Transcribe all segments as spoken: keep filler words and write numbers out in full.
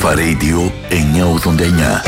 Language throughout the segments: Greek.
Αλφα Radio εννιακόσια ογδόντα εννιά.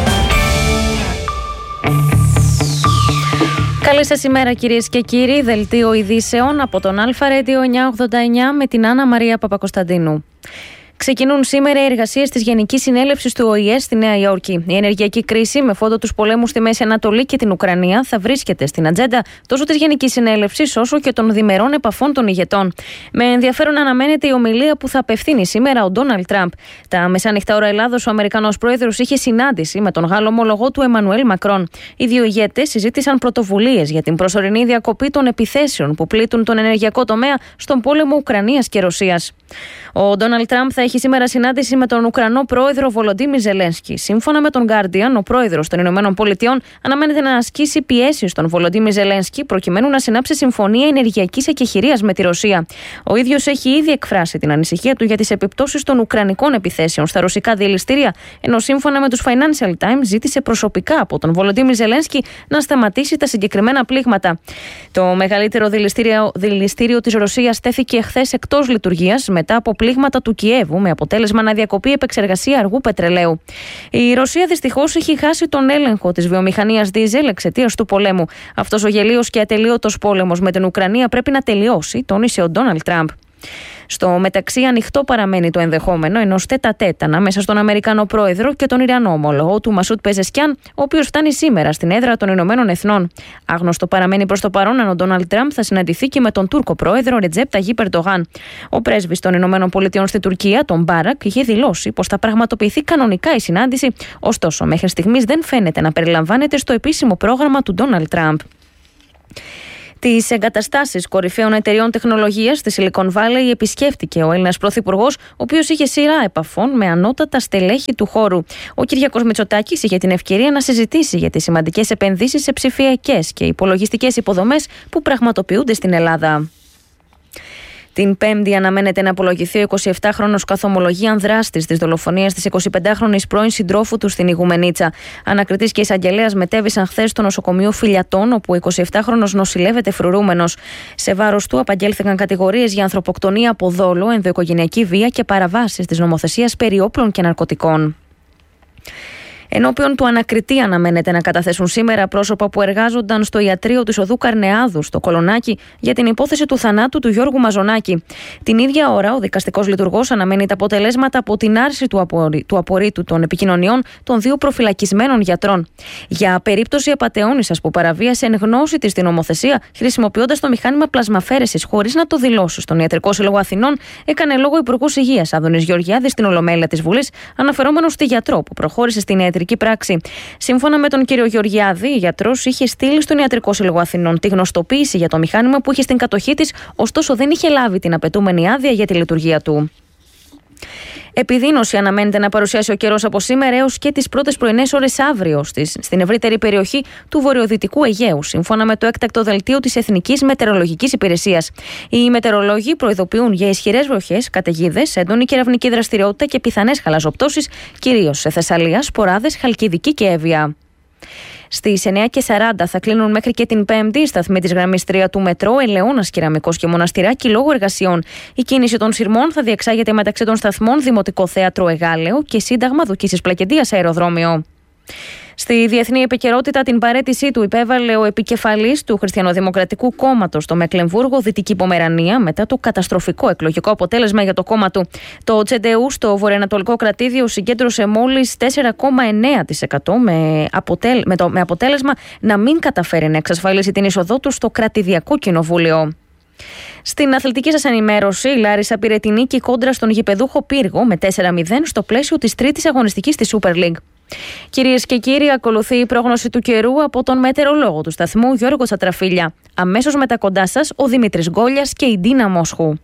Καλή σας ημέρα κυρίες και κύριοι, δελτίο ειδήσεων από τον Αλφα Radio εννιακόσια ογδόντα εννιά με την Άννα Μαρία Παπακοσταντίνου. Ξεκινούν σήμερα οι εργασίες της Γενικής Συνέλευσης του Ο Η Ε στη Νέα Υόρκη. Η ενεργειακή κρίση με φόντο τους πολέμους στη Μέση Ανατολή και την Ουκρανία θα βρίσκεται στην ατζέντα τόσο της Γενικής Συνέλευσης όσο και των διμερών επαφών των ηγετών. Με ενδιαφέρον αναμένεται η ομιλία που θα απευθύνει σήμερα ο Ντόναλντ Τραμπ. Τα μεσάνυχτα ώρα Ελλάδος, ο Αμερικανός πρόεδρος είχε συνάντηση με τον Γάλλο ομολογό του Εμμανουέλ Μακρόν. Οι δύο ηγέτες συζήτησαν πρωτοβουλίες για την προσωρινή διακοπή των επιθέσεων που πλήττουν τον ενεργειακό τομέα στον πόλεμο Ουκρανίας και Ρωσίας. Ο Ντόναλντ Τραμπ θα έχει σήμερα συνάντηση με τον Ουκρανό πρόεδρο Βολοντίμιρ Ζελένσκι. Σύμφωνα με τον Guardian, ο πρόεδρος των Ηνωμένων Πολιτειών αναμένεται να ασκήσει πιέσεις στον Βολοντίμιρ Ζελένσκι προκειμένου να συνάψει συμφωνία ενεργειακής εκεχηρίας με τη Ρωσία. Ο ίδιος έχει ήδη εκφράσει την ανησυχία του για τις επιπτώσεις των ουκρανικών επιθέσεων στα ρωσικά δηληστήρια, ενώ σύμφωνα με τους Financial Times ζήτησε προσωπικά από τον Βολοντίμιρ Ζελένσκι να σταματήσει τα συγκεκριμένα πλήγματα. Το μεγαλύτερο δηληστήριο, δηληστήριο της Ρωσίας τέθηκε χθες εκτός λειτουργίας μετά από πλήγματα του Κιέβου, με αποτέλεσμα να διακοπεί η επεξεργασία αργού πετρελαίου. Η Ρωσία δυστυχώς έχει χάσει τον έλεγχο της βιομηχανίας δίζελ εξαιτίας του πολέμου. Αυτός ο γελίος και ατελείωτος πόλεμος με την Ουκρανία πρέπει να τελειώσει, τόνισε ο Ντόναλντ Τραμπ. Στο μεταξύ, ανοιχτό παραμένει το ενδεχόμενο ενός τέτα-τέτ ανάμεσα στον Αμερικανό πρόεδρο και τον Ιρανό ομολογό του Μασούτ Πεζεσκιάν, ο οποίος φτάνει σήμερα στην έδρα των Ηνωμένων Εθνών. Άγνωστο παραμένει προς το παρόν αν ο Ντόναλντ Τραμπ θα συναντηθεί και με τον Τούρκο πρόεδρο Ρετζέπ Ταγίπ Ερντογάν. Ο πρέσβης των Ηνωμένων Πολιτειών στην Τουρκία, τον Μπάρακ, είχε δηλώσει πως θα πραγματοποιηθεί κανονικά η συνάντηση, ωστόσο μέχρι στιγμής δεν φαίνεται να περιλαμβάνεται στο επίσημο πρόγραμμα του Ντόναλντ Τραμπ. Τις εγκαταστάσεις κορυφαίων εταιριών τεχνολογίας στη Silicon Valley επισκέφτηκε ο Έλληνας Πρωθυπουργός, ο οποίος είχε σειρά επαφών με ανώτατα στελέχη του χώρου. Ο Κυριάκος Μητσοτάκης είχε την ευκαιρία να συζητήσει για τις σημαντικές επενδύσεις σε ψηφιακές και υπολογιστικές υποδομές που πραγματοποιούνται στην Ελλάδα. Την Πέμπτη αναμένεται να απολογηθεί ο εικοσιεπτάχρονος καθομολογίαν δράστης της δολοφονίας της εικοσιπεντάχρονης πρώην συντρόφου του στην Ιγουμενίτσα. Ανακριτής και εισαγγελέας μετέβησαν χθες στο νοσοκομείο Φιλιατών, όπου ο εικοσιεπτάχρονος νοσηλεύεται φρουρούμενος. Σε βάρος του απαγγέλθηκαν κατηγορίες για ανθρωποκτονία από δόλο, ενδοοικογενειακή βία και παραβάσεις της νομοθεσίας περί όπλων και ναρκωτικών. Ενώπιον του ανακριτή αναμένεται να καταθέσουν σήμερα πρόσωπα που εργάζονταν στο ιατρείο της οδού Καρνεάδου στο Κολονάκι για την υπόθεση του θανάτου του Γιώργου Μαζονάκη. Την ίδια ώρα, ο δικαστικός λειτουργός αναμένει τα αποτελέσματα από την άρση του, απορρί, του απορρίτου των επικοινωνιών των δύο προφυλακισμένων γιατρών. Για περίπτωση απατεώνισσας που παραβίασε εν γνώση της την νομοθεσία, χρησιμοποιώντας το μηχάνημα πλασμαφέρεσης χωρίς να το δηλώσει στον Ιατρικό Σύλλογο Αθηνών, έκανε λόγο Υπουργός Υγείας Άδωνης Γεωργιάδης στην Ολομέλεια της Βουλής, αναφερόμενος στη γιατρό που προχώρησε στην ιατρική πράξη. Σύμφωνα με τον κύριο Γεωργιάδη, η γιατρός είχε στείλει στον Ιατρικό Σύλλογο Αθηνών τη γνωστοποίηση για το μηχάνημα που είχε στην κατοχή της, ωστόσο δεν είχε λάβει την απαιτούμενη άδεια για τη λειτουργία του. Επιδείνωση αναμένεται να παρουσιάσει ο καιρός από σήμερα έως και τις πρώτες πρωινές ώρες αύριο στις, στην ευρύτερη περιοχή του βορειοδυτικού Αιγαίου, σύμφωνα με το έκτακτο δελτίο της Εθνικής Μετεωρολογικής Υπηρεσίας. Οι μετεωρολόγοι προειδοποιούν για ισχυρές βροχές, καταιγίδες, έντονη κεραυνική δραστηριότητα και πιθανές χαλαζοπτώσεις, κυρίως σε Θεσσαλία, Σποράδες, Χαλκιδική και Εύβοια. Στις εννιά και σαράντα θα κλείνουν μέχρι και την Πέμπτη οι σταθμοί της γραμμής τρία του μετρό, Ελαιώνας, Κεραμικός και Μοναστηράκι λόγω εργασιών. Η κίνηση των σειρμών θα διεξάγεται μεταξύ των σταθμών Δημοτικό Θέατρο Εγάλεο και Σύνταγμα Δουκίσης Πλακεντίας Αεροδρόμιο. Στη διεθνή επικαιρότητα, την παραίτησή του υπέβαλε ο επικεφαλής του Χριστιανοδημοκρατικού Κόμματος στο Μεκλεμβούργο, Δυτική Πομερανία, μετά το καταστροφικό εκλογικό αποτέλεσμα για το κόμμα του. Το Τσεντεού στο βορειοανατολικό κρατήδιο συγκέντρωσε μόλις τέσσερα κόμμα εννέα τοις εκατό με, αποτέλ, με, το, με αποτέλεσμα να μην καταφέρει να εξασφαλίσει την είσοδό του στο κρατηδιακό κοινοβούλιο. Στην αθλητική σας ενημέρωση, η Λάρισα πήρε την νίκη κόντρα στον γηπεδούχο Πύργο με τέσσερα μηδέν στο πλαίσιο της τρίτης αγωνιστικής της Super League. Κυρίες και κύριοι, ακολουθεί η πρόγνωση του καιρού από τον μετεωρολόγο του σταθμού Γιώργο Τσατραφίλια. Αμέσως μετά κοντά σας ο Δημήτρης Γκόλιας και η Ντίνα Μόσχου.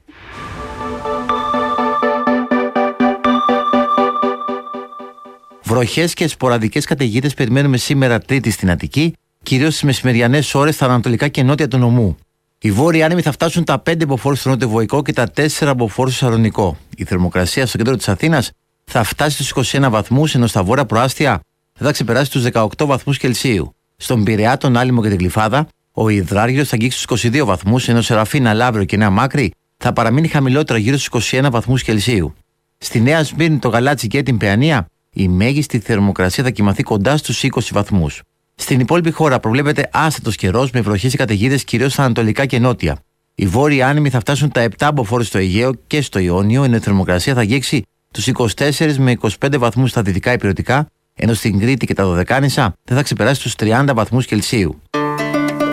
Βροχές και σποραδικές καταιγίδες περιμένουμε σήμερα Τρίτη στην Αττική, κυρίως στις μεσημεριανές ώρες στα ανατολικά και νότια του νομού. Οι βόρειοι άνεμοι θα φτάσουν τα πέντε μποφόρ στο νότιο Βοϊκό και τα τέσσερα μποφόρ στο Σαλονικό. Η θερμοκρασία στο κέντρο της Αθήνας θα φτάσει στους είκοσι ένα βαθμούς, ενώ στα βόρεια προάστια θα ξεπεράσει τους δεκαοκτώ βαθμούς Κελσίου. Στον Πειραιά, τον Άλυμο και την Γλυφάδα, ο υδράργυρος θα αγγίξει στους είκοσι δύο βαθμούς, ενώ σε Ραφίνα, Λαύριο και Νέα Μάκρη θα παραμείνει χαμηλότερα γύρω στους είκοσι ένα βαθμούς Κελσίου. Στη Νέα Σμύρνη, το Γαλάτσι και την Παιανία, η μέγιστη θερμοκρασία θα κοιμαθεί κοντά στους είκοσι βαθμούς. Στην υπόλοιπη χώρα προβλέπεται άστατος καιρός με βροχές και καταιγίδες κυρίως στα ανατολικά και νότια. Οι βόρειοι άνεμοι θα φτάσουν τα επτά μποφόρ στο Αιγαίο και στο Ιόνιο, ενώ η θερμοκρασία θα αγγίξει τους είκοσι τέσσερις με είκοσι πέντε βαθμούς στα δυτικά ηπειρωτικά, ενώ στην Κρήτη και τα Δωδεκάνησα δεν θα ξεπεράσει τους τριάντα βαθμούς Κελσίου.